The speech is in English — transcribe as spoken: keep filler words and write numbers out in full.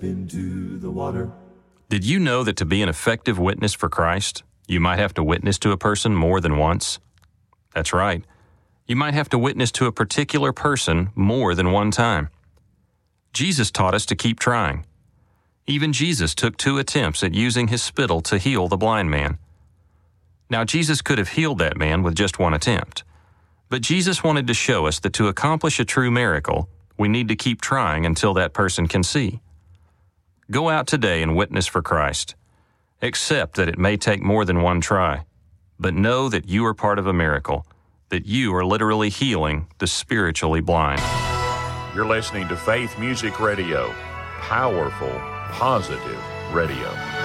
into the water. Did you know that to be an effective witness for Christ, you might have to witness to a person more than once? That's right. You might have to witness to a particular person more than one time. Jesus taught us to keep trying. Even Jesus took two attempts at using his spittle to heal the blind man. Now, Jesus could have healed that man with just one attempt. But Jesus wanted to show us that to accomplish a true miracle, we need to keep trying until that person can see. Go out today and witness for Christ. Accept that it may take more than one try, but know that you are part of a miracle, that you are literally healing the spiritually blind. You're listening to Faith Music Radio, powerful, positive radio.